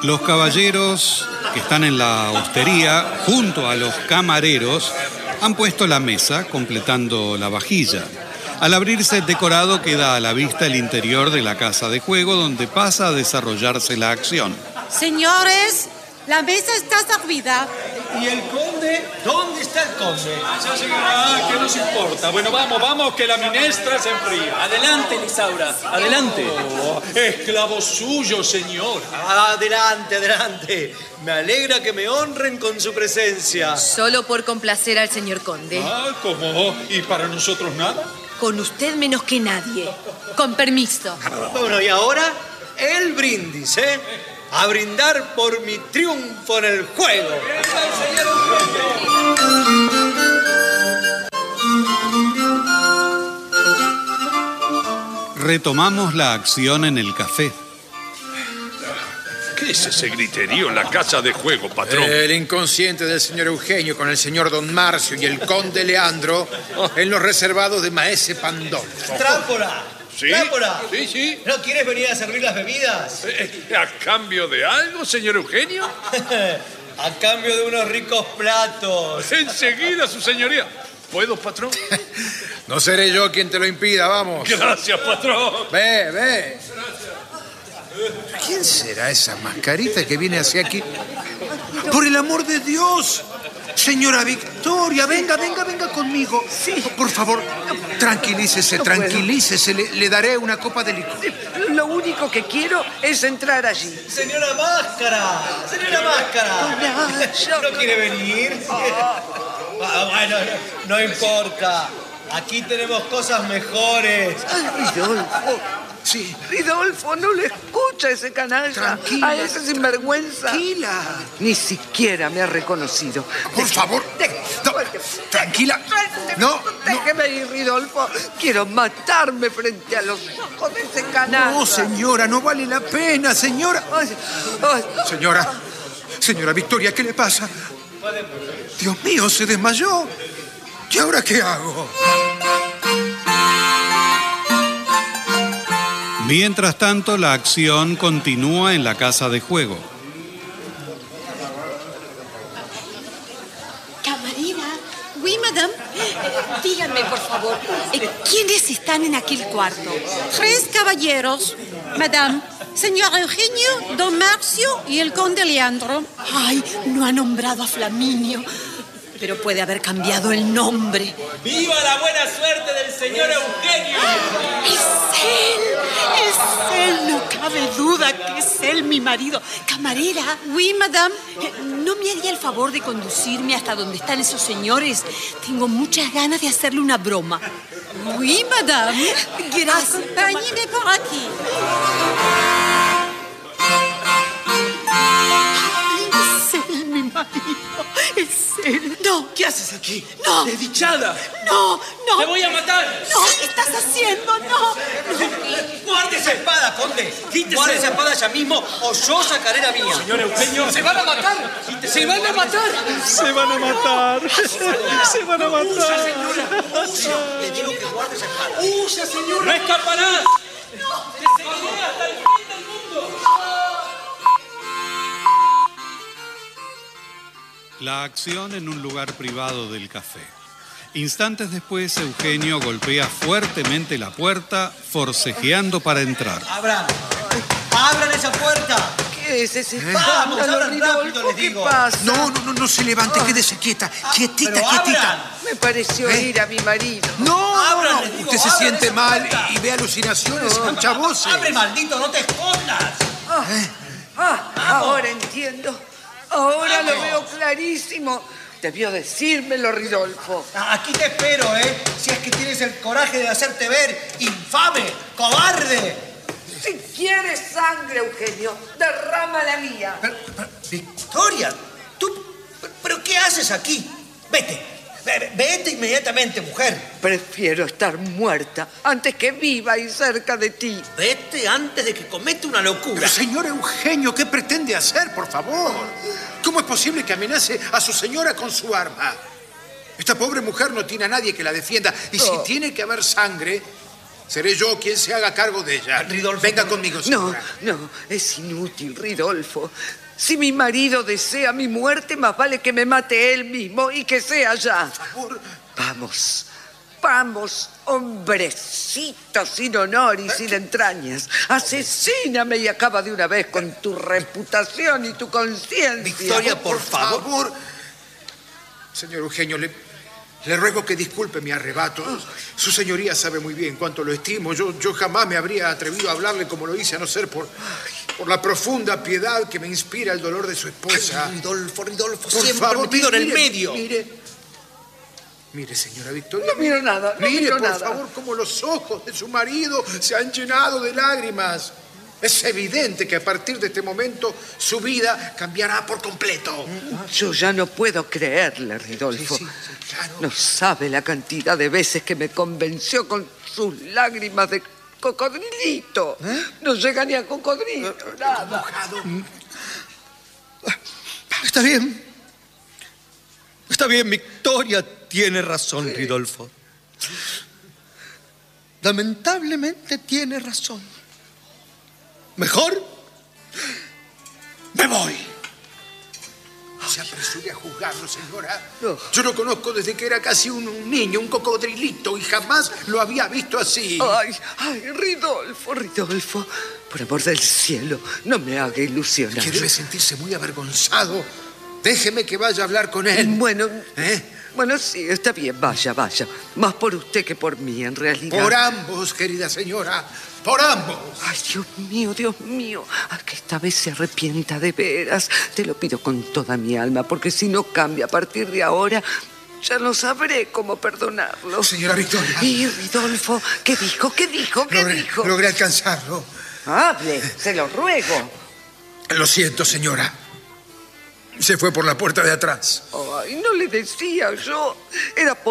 Los caballeros que están en la hostería, junto a los camareros, han puesto la mesa, completando la vajilla. Al abrirse el decorado queda a la vista el interior de la casa de juego, donde pasa a desarrollarse la acción. Señores, la mesa está servida. ¿Y el conde? ¿Dónde está el conde? Ya llegará, ¿qué nos importa? Bueno, vamos, que la minestra se enfría. Adelante, Lisaura, adelante. Oh, esclavo suyo, señor. Adelante. Me alegra que me honren con su presencia. Solo por complacer al señor conde. ¿Cómo? ¿Y para nosotros nada? Con usted menos que nadie. Con permiso. Bueno, y ahora el brindis, ¿eh? A brindar por mi triunfo en el juego. Retomamos la acción en el café. ¿Qué es ese griterío en la casa de juego, patrón? El inconsciente del señor Eugenio con el señor Don Marcio y el conde Leandro en los reservados de Maese Pandolfo. ¡Trámpora! ¿Sí? ¡Trámpora! Sí. ¿No quieres venir a servir las bebidas? ¿A cambio de algo, señor Eugenio? A cambio de unos ricos platos. Enseguida, su señoría. ¿Puedo, patrón? No seré yo quien te lo impida, vamos. Gracias, patrón. Ve. ¿Quién será esa mascarita que viene hacia aquí? ¡Por el amor de Dios! Señora Victoria, venga conmigo. Sí. Por favor, tranquilícese. Le daré una copa de licor. Lo único que quiero es entrar allí. Señora Máscara. ¿No quiere venir? Bueno, no importa. Aquí tenemos cosas mejores. Ridolfo. Sí. Ridolfo, no le escucha ese canalla. Tranquila. A ese sinvergüenza. Tranquila. Ni siquiera me ha reconocido. Por favor. No, tranquila. No. Déjeme ir, Ridolfo. Quiero matarme frente a los ojos de ese canalla. No, señora, no vale la pena, señora. Ay. Señora Victoria, ¿qué le pasa? Dios mío, se desmayó. ¿Y ahora qué hago? Mientras tanto, la acción continúa en la casa de juego. Camarera. Oui, madame. Díganme, por favor, ¿quiénes están en aquel cuarto? 3 caballeros, madame. Señor Eugenio, Don Marcio y el conde Leandro. Ay, no ha nombrado a Flaminio. Pero puede haber cambiado el nombre. ¡Viva la buena suerte del señor Eugenio! Es él, no cabe duda que es él, mi marido. Camarera. Oui, madame. ¿No me haría el favor de conducirme hasta donde están esos señores? Tengo muchas ganas de hacerle una broma. Oui, madame. Gracias. Acompáñeme por aquí. Es él, mi marido. Es él. No. ¿Qué haces aquí? No. ¡Desdichada! No. ¡Te voy a matar! No, ¿qué estás haciendo? No. ¡Guarde esa espada, conde! Quítese. ¡Guarde esa espada ya mismo o yo sacaré la mía! Señor Eugenio, ¡se van a matar! ¡Se van a matar! Se van a matar. Le digo que guarde esa espada. ¡Huya, señora! ¡No escaparás! ¡No! ¡Te seguiré hasta el fin del mundo! La acción en un lugar privado del café. Instantes después, Eugenio golpea fuertemente la puerta, forcejeando para entrar. ¡Abran esa puerta! ¿Qué es ese Vamos, escándalo, abran rápido, Ridolfo? les ¿Qué digo. pasa? No se levante, quédese quieta. Quietita. pero abran. Me pareció ir a mi marido. No. les digo, Usted se abran siente esa mal puerta. y ve alucinaciones, escucha voces. ¡Abre, maldito, no te escondas! Ahora entiendo. Ahora lo veo clarísimo. Debió decírmelo, Ridolfo. Aquí te espero, ¿eh? Si es que tienes el coraje de hacerte ver, infame, cobarde. Si quieres sangre, Eugenio, derrama la mía. Pero, Victoria, ¿pero qué haces aquí? Vete inmediatamente, mujer. Prefiero estar muerta antes que viva y cerca de ti. Vete antes de que cometa una locura. Pero, señor Eugenio, ¿qué pretende hacer, por favor? ¿Cómo es posible que amenace a su señora con su arma? Esta pobre mujer no tiene a nadie que la defienda. Y si tiene que haber sangre, Seré yo quien se haga cargo de ella. Ridolfo, venga conmigo, señora. No, es inútil, Ridolfo. Si mi marido desea mi muerte, más vale que me mate él mismo y que sea ya. Por favor. Vamos, hombrecito sin honor y sin entrañas. Asesíname y acaba de una vez con tu reputación y tu conciencia. Victoria, por favor. Señor Eugenio, le ruego que disculpe mi arrebato. Su señoría sabe muy bien cuánto lo estimo. Yo jamás me habría atrevido a hablarle como lo hice, a no ser por la profunda piedad que me inspira el dolor de su esposa. Ay, Ridolfo, Por siempre favor, metido en el mire, medio. Mire, señora Victoria. No miro nada, no mire, miro por nada. favor, cómo los ojos de su marido se han llenado de lágrimas. Es evidente que a partir de este momento su vida cambiará por completo. Yo ya no puedo creerle, Ridolfo. Sí, claro. No sabe la cantidad de veces que me convenció con sus lágrimas de cocodrilito. No llega ni a cocodrilo, nada. Está bien. Está bien, Victoria tiene razón, Ridolfo. Lamentablemente tiene razón. Mejor me voy. No se apresure a juzgarlo, señora. No. Yo lo conozco desde que era casi un niño, un cocodrilito, y jamás lo había visto así. Ay, Ridolfo. Por amor del cielo, no me haga ilusionar. Que debe sentirse muy avergonzado. Déjeme que vaya a hablar con él. Bueno, sí, está bien, vaya. Más por usted que por mí, en realidad. Por ambos, querida señora. Por ambos. Ay, Dios mío. Que esta vez se arrepienta de veras. Te lo pido con toda mi alma, porque si no cambia a partir de ahora, ya no sabré cómo perdonarlo. Señora Victoria. Y Ridolfo, ¿qué dijo? ¿Qué dijo? Logré alcanzarlo. Hable, se lo ruego. Lo siento, señora. Se fue por la puerta de atrás. Ay, no le decía yo. Era por